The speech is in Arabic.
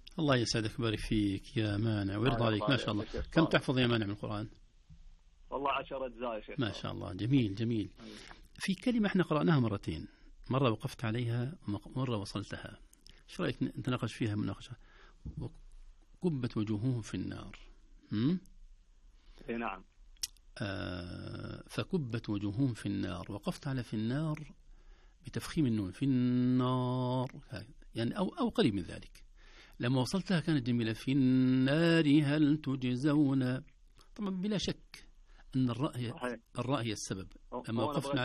الله يسعدك ويبارك فيك يا مانع ويرضى عليك، ما شاء الله. كم تحفظ يا مانع من القرآن؟ والله 10 أجزاء يا شيخ. ما شاء الله، جميل جميل. في كلمة احنا قرأناها مرتين، مرة وقفت عليها ومرة وصلتها، شو رأيك نتناقش فيها مناقشة؟ كبت وجوههم في النار. نعم. فكبت وجوههم في النار، وقفت على في النار بتفخيم النون، في النار يعني أو قريب من ذلك. لما وصلتها كانت جميلة، في النار هل تجزون. طبعا بلا شك أن الراء هي السبب. لما وقفنا